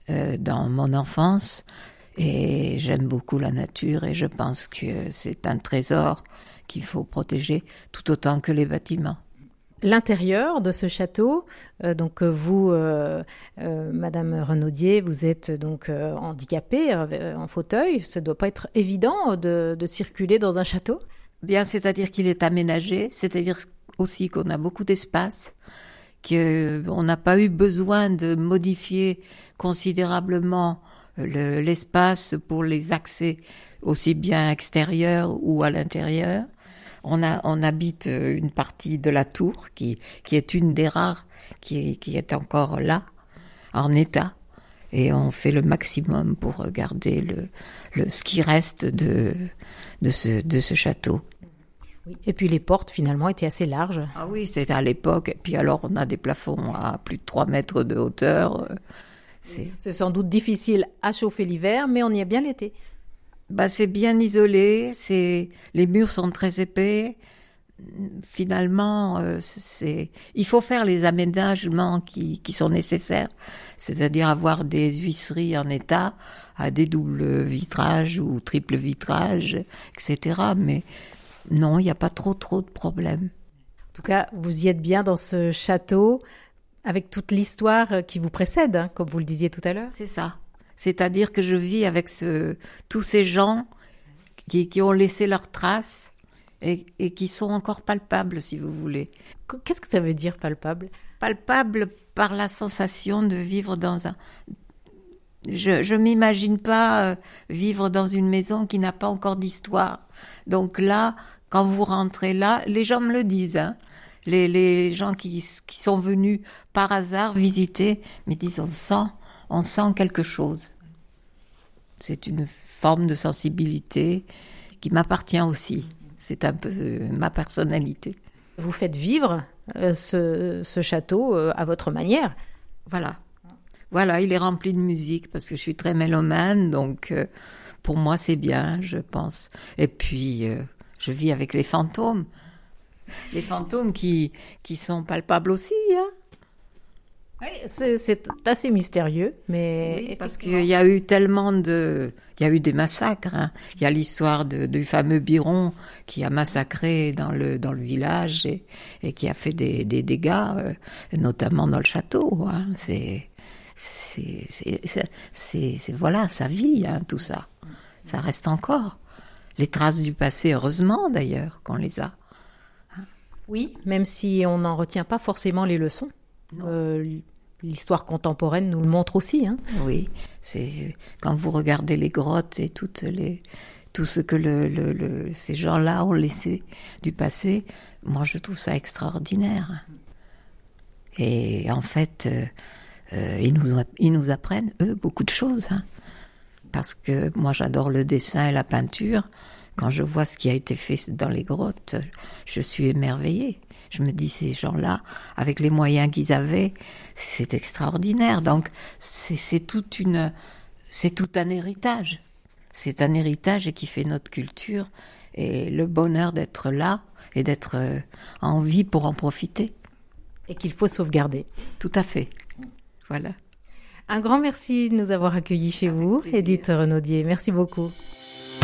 dans mon enfance. Et j'aime beaucoup la nature et je pense que c'est un trésor qu'il faut protéger tout autant que les bâtiments. L'intérieur de ce château, vous, Madame Renaudier, vous êtes donc handicapée, en fauteuil. Ça ne doit pas être évident de circuler dans un château. Bien, c'est-à-dire qu'il est aménagé, c'est-à-dire aussi qu'on a beaucoup d'espace, qu'on n'a pas eu besoin de modifier considérablement l'espace pour les accès aussi bien extérieurs ou à l'intérieur. On habite une partie de la tour qui est une des rares qui est encore là, en état. Et on fait le maximum pour garder ce qui reste de ce château. Oui. Et puis les portes finalement étaient assez larges. Ah oui, c'était à l'époque. Et puis alors on a des plafonds à plus de 3 mètres de hauteur. C'est sans doute difficile à chauffer l'hiver, mais on y est bien l'été. C'est bien isolé, les murs sont très épais. Finalement, il faut faire les aménagements qui sont nécessaires, c'est-à-dire avoir des huisseries en état, à des doubles vitrages ou triples vitrages, etc. Mais non, il n'y a pas trop de problèmes. En tout cas, vous y êtes bien dans ce château, avec toute l'histoire qui vous précède, hein, comme vous le disiez tout à l'heure. C'est ça. C'est-à-dire que je vis avec tous ces gens qui ont laissé leurs traces et qui sont encore palpables, si vous voulez. Qu'est-ce que ça veut dire, palpable ? Palpable par la sensation de vivre dans un... Je m'imagine pas vivre dans une maison qui n'a pas encore d'histoire. Donc là, quand vous rentrez là, les gens me le disent, hein. Les gens qui sont venus par hasard visiter me disent on sent quelque chose. C'est une forme de sensibilité qui m'appartient aussi. C'est un peu ma personnalité. Vous faites vivre ce château à votre manière. Voilà, il est rempli de musique parce que je suis très mélomane, donc pour moi c'est bien, je pense. Et puis je vis avec les fantômes. Les fantômes qui sont palpables aussi, hein. Oui, c'est assez mystérieux, mais... Oui, parce qu'il y a eu il y a eu des massacres, hein. Il y a l'histoire du fameux Biron qui a massacré dans le village et qui a fait des dégâts, notamment dans le château, hein. C'est voilà, sa vie, hein, tout ça. Ça reste encore. Les traces du passé, heureusement d'ailleurs, qu'on les a. Oui, même si on n'en retient pas forcément les leçons. L'histoire contemporaine nous le montre aussi, hein. Oui, quand vous regardez les grottes et tout ce que ces gens-là ont laissé du passé, moi je trouve ça extraordinaire. Et en fait, ils nous apprennent, eux, beaucoup de choses, hein. Parce que moi j'adore le dessin et la peinture. Quand je vois ce qui a été fait dans les grottes, je suis émerveillée. Je me dis, ces gens-là, avec les moyens qu'ils avaient, c'est extraordinaire. Donc, c'est tout un héritage. C'est un héritage qui fait notre culture et le bonheur d'être là et d'être en vie pour en profiter. Et qu'il faut sauvegarder. Tout à fait. Voilà. Un grand merci de nous avoir accueillis chez vous, Edith Renaudier. Merci beaucoup.